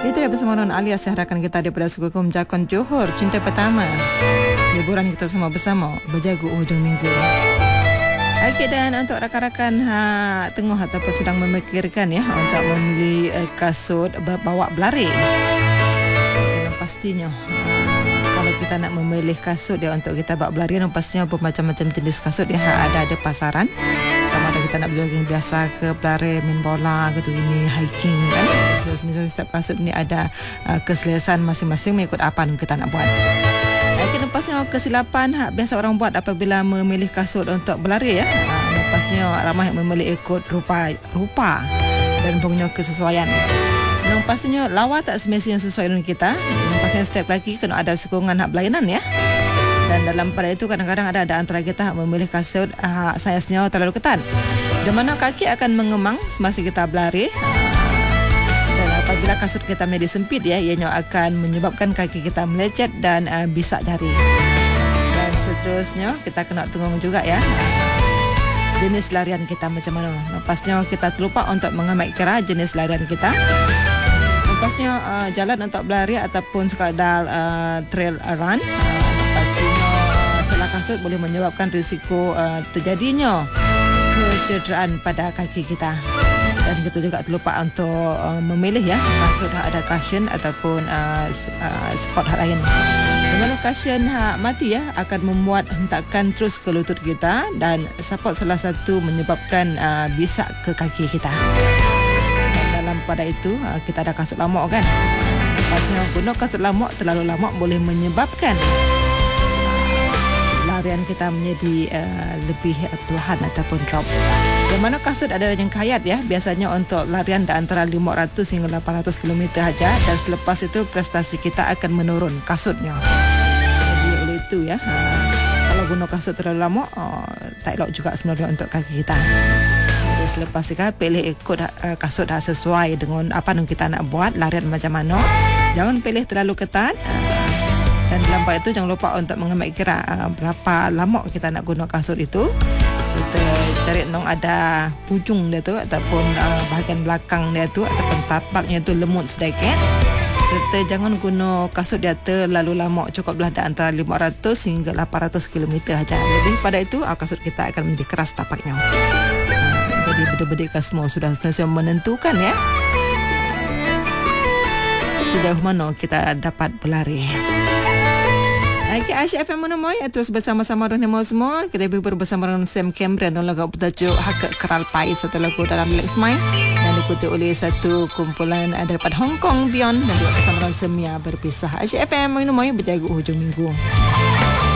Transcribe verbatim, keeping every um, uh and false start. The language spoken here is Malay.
Itu dia bersama Non Alia siarakan kita daripada Suku Kum Jakon Johor. Cinta pertama. Liburan kita semua bersama berjaga hujung minggu. Okey, dan untuk rakan-rakan ha, tengah ataupun sedang memikirkan ya untuk membeli uh, kasut bawa berlari. Dan pastinya uh, kalau kita nak memilih kasut dia untuk kita bawa berlari, dan pastinya bermacam-macam jenis kasut dia ada ada pasaran. Sama ada kita nak berjogging biasa ke, berlari, main bola gitu, ini hiking kan. So, misalnya setiap kasut ni ada uh, keselesaan masing-masing mengikut apa yang kita nak buat. Okay, lepasnya kesilapan ha, biasa orang buat apabila memilih kasut untuk berlari ya. Ha, lepasnya ramai yang memilih ikut rupa rupa dan punya kesesuaian. Lepasnya lawa tak semestinya sesuai dengan kita. Lepasnya setiap kaki kena ada sokongan hak berlainan ya. Dan dalam pada itu kadang-kadang ada ada antara kita memilih kasut uh, saiznya terlalu ketat, di mana kaki akan mengemang semasa kita berlari. Dan apabila kasut kita menjadi sempit ya, ianya akan menyebabkan kaki kita melecet dan uh, bisa jari. Dan seterusnya kita kena tengok juga ya jenis larian kita macam mana. Lepasnya kita terlupa untuk mengambil kira jenis larian kita. Lepasnya uh, jalan untuk berlari ataupun sekadar uh, trail run. Uh, kasut boleh menyebabkan risiko uh, terjadinya kecederaan pada kaki kita. Dan kita juga terlupa untuk uh, memilih ya kasut hak ada cushion ataupun uh, uh, support hak lain. Di mana cushion hak mati ya akan membuat hentakan terus ke lutut kita, dan support salah satu menyebabkan uh, bisak ke kaki kita. Dan dalam pada itu uh, kita ada kasut lamuk kan. Pasnya guna kasut lamuk terlalu lamuk boleh menyebabkan larian kita menjadi uh, lebih uh, perlahan ataupun drop. Di mana kasut ada yang kayat ya, biasanya untuk larian di antara lima ratus hingga lapan ratus kilometer saja, dan selepas itu prestasi kita akan menurun kasutnya. Jadi oleh itu ya, uh, kalau guna kasut terlalu lama uh, tak elok juga sebenarnya untuk kaki kita. Jadi selepas itu pilih ikut uh, kasut dah sesuai dengan apa yang kita nak buat, larian macam mana. Jangan pilih terlalu ketat. Uh, Dan dalam pada itu jangan lupa untuk mengambil kira uh, berapa lama kita nak guna kasut itu. Serta cari nong ada hujung dia tu ataupun uh, bahagian belakang dia tu ataupun tapaknya tu lemut sedikit. Serta jangan guna kasut dia terlalu lama, cukuplah di antara lima ratus hingga lapan ratus kilometer saja. Lebih pada itu uh, kasut kita akan menjadi keras tapaknya. Uh, jadi benda-benda semua sudah sebenarnya menentukan ya sejauh mana kita dapat berlari. Okay, Aisyah F M menemui terus bersama-sama dengan semua. Kita berbicara bersama dengan Sam Cameron dalam lagu bertajuk Hak Keral Pai, satu lagu dalam Lex Mine yang diikuti oleh satu kumpulan daripada Hong Kong Beyond, dan juga bersama dengan Semia berpisah. Aisyah F M menemui berjaga hujung minggu.